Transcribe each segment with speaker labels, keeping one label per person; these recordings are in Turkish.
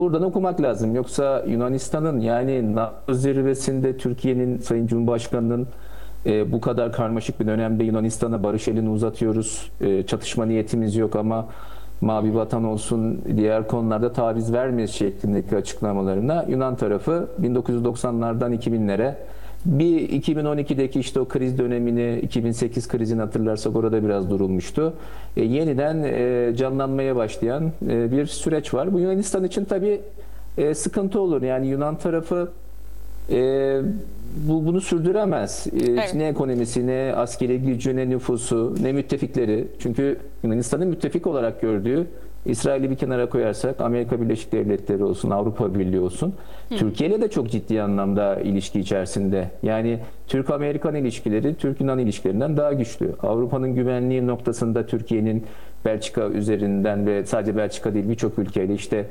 Speaker 1: buradan okumak lazım. Yoksa Yunanistan'ın yani NATO zirvesinde Türkiye'nin Sayın Cumhurbaşkanı'nın bu kadar karmaşık bir dönemde Yunanistan'a barış elini uzatıyoruz. Çatışma niyetimiz yok ama mavi vatan olsun diğer konularda taviz vermeyiz şeklindeki açıklamalarına Yunan tarafı 1990'lardan 2000'lere bir 2012'deki işte o kriz dönemini 2008 krizini hatırlarsak orada biraz durulmuştu. Yeniden canlanmaya başlayan bir süreç var. Bu Yunanistan için tabii sıkıntı olur. Yani Yunan tarafı e, bunu sürdüremez.
Speaker 2: Evet.
Speaker 1: Ne ekonomisi, ne askeri gücü, ne nüfusu, ne müttefikleri. Çünkü Yunanistan'ın müttefik olarak gördüğü İsrail'i bir kenara koyarsak Amerika Birleşik Devletleri olsun, Avrupa Birliği olsun. Türkiye ile de çok ciddi anlamda ilişki içerisinde. Yani Türk-Amerikan ilişkileri Türk-Yunan ilişkilerinden daha güçlü. Avrupa'nın güvenliği noktasında Türkiye'nin Belçika üzerinden ve sadece Belçika değil birçok ülkeyle işte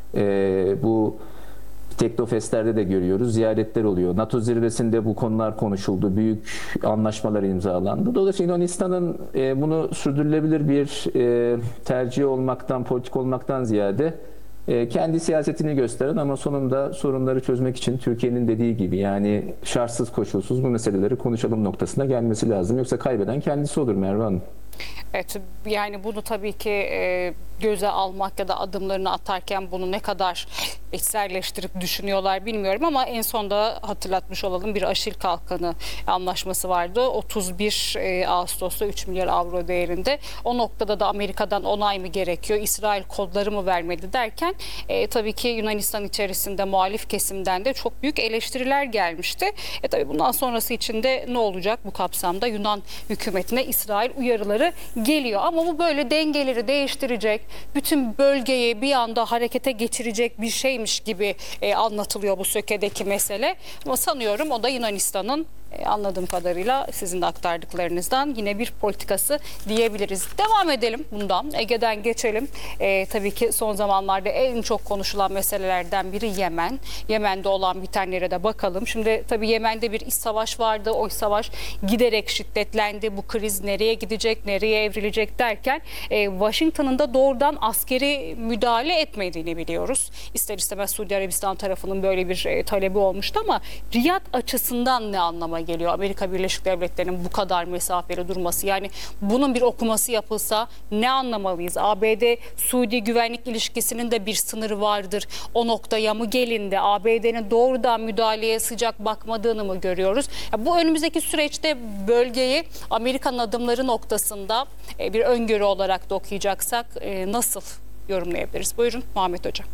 Speaker 1: bu Teknofest'lerde de görüyoruz. Ziyaretler oluyor. NATO zirvesinde bu konular konuşuldu. Büyük anlaşmalar imzalandı. Dolayısıyla Yunanistan'ın bunu sürdürülebilir bir tercih olmaktan, politik olmaktan ziyade kendi siyasetini gösteren ama sonunda sorunları çözmek için Türkiye'nin dediği gibi yani şartsız koşulsuz bu meseleleri konuşalım noktasına gelmesi lazım. Yoksa kaybeden kendisi olur Merve Hanım.
Speaker 2: Evet, yani bunu tabii ki göze almak ya da adımlarını atarken bunu ne kadar içselleştirip düşünüyorlar bilmiyorum ama en sonda hatırlatmış olalım, bir Aşil Kalkanı anlaşması vardı. 31 Ağustos'ta 3 milyar avro değerinde. O noktada da Amerika'dan onay mı gerekiyor, İsrail kodları mı vermedi derken tabii ki Yunanistan içerisinde muhalif kesimden de çok büyük eleştiriler gelmişti. Tabii bundan sonrası için de ne olacak bu kapsamda Yunan hükümetine İsrail uyarıları geliyor. Ama bu böyle dengeleri değiştirecek, bütün bölgeyi bir anda harekete geçirecek bir şeymiş gibi anlatılıyor bu sökedeki mesele. Ama sanıyorum o da Yunanistan'ın anladığım kadarıyla sizin de aktardıklarınızdan yine bir politikası diyebiliriz. Devam edelim bundan. Ege'den geçelim. Tabii ki son zamanlarda en çok konuşulan meselelerden biri Yemen. Yemen'de olan bitenlere de bakalım. Şimdi tabii Yemen'de bir iç savaş vardı. O iç savaş giderek şiddetlendi. Bu kriz nereye gidecek, nereye evrilecek derken Washington'ın da doğrudan askeri müdahale etmediğini biliyoruz. İster istemez Suudi Arabistan tarafının böyle bir talebi olmuştu ama Riyad açısından ne anlama geliyor? Amerika Birleşik Devletleri'nin bu kadar mesafeli durması, yani bunun bir okuması yapılsa ne anlamalıyız? ABD-Suudi güvenlik ilişkisinin de bir sınırı vardır. O noktaya mı gelindi? ABD'nin doğrudan müdahaleye sıcak bakmadığını mı görüyoruz? Ya bu önümüzdeki süreçte bölgeyi Amerika'nın adımları noktasında bir öngörü olarak da okuyacaksak nasıl yorumlayabiliriz? Buyurun Muhammed Hocam.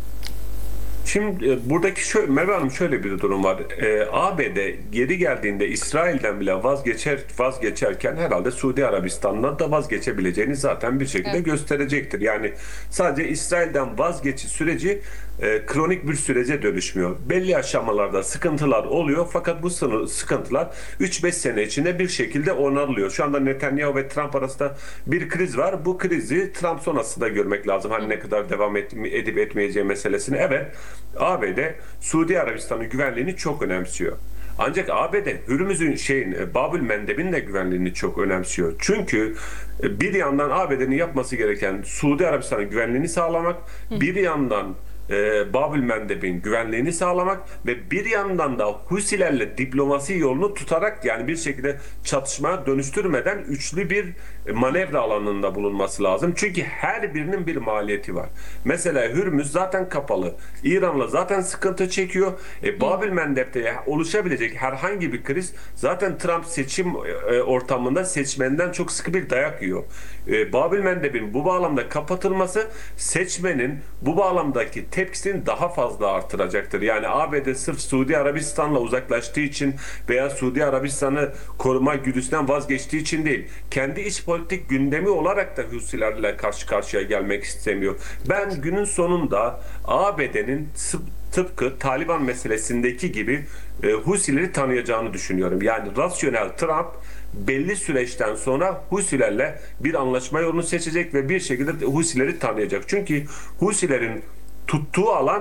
Speaker 3: Şimdi buradaki Merve Hanım, şöyle bir durum var. ABD geri geldiğinde İsrail'den bile vazgeçerken herhalde Suudi Arabistan'dan da vazgeçebileceğini zaten bir şekilde
Speaker 2: Evet.
Speaker 3: gösterecektir. Yani sadece İsrail'den vazgeçiş süreci kronik bir sürece dönüşmüyor. Belli aşamalarda sıkıntılar oluyor fakat bu sıkıntılar 3-5 sene içinde bir şekilde onarılıyor. Şu anda Netanyahu ve Trump arasında bir kriz var. Bu krizi Trump sonrasında görmek lazım. Hani ne kadar devam edip etmeyeceği meselesini. Evet, ABD Suudi Arabistan'ın güvenliğini çok önemsiyor. Ancak ABD Hürmüz'ün Babül Mendeb'in de güvenliğini çok önemsiyor. Çünkü bir yandan ABD'nin yapması gereken Suudi Arabistan'ın güvenliğini sağlamak, bir yandan Babül Mendeb'in güvenliğini sağlamak ve bir yandan da Husilerle diplomasi yolunu tutarak, yani bir şekilde çatışmaya dönüştürmeden üçlü bir manevra alanında bulunması lazım. Çünkü her birinin bir maliyeti var. Mesela Hürmüz zaten kapalı. İran'la zaten sıkıntı çekiyor. Babül Mendeb'de oluşabilecek herhangi bir kriz, zaten Trump seçim ortamında seçmenden çok sıkı bir dayak yiyor. Babül Mendeb'in bu bağlamda kapatılması seçmenin bu bağlamdaki tepkisini daha fazla artıracaktır. Yani ABD sırf Suudi Arabistan'la uzaklaştığı için veya Suudi Arabistan'ı koruma güdüsünden vazgeçtiği için değil, kendi iç politik gündemi olarak da Husilerle karşı karşıya gelmek istemiyor. Ben günün sonunda ABD'nin tıpkı Taliban meselesindeki gibi Husileri tanıyacağını düşünüyorum. Yani rasyonel Trump belli süreçten sonra Husilerle bir anlaşma yolunu seçecek ve bir şekilde Husileri tanıyacak. Çünkü Husilerin tuttuğu alan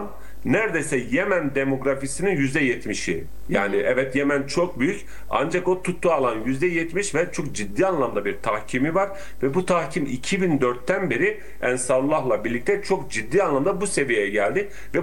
Speaker 3: neredeyse Yemen demografisinin %70'i. Yani evet, Yemen çok büyük, ancak o tuttuğu alan %70 ve çok ciddi anlamda bir tahkimi var ve bu tahkim 2004'ten beri Ensarallah'la birlikte çok ciddi anlamda bu seviyeye geldi ve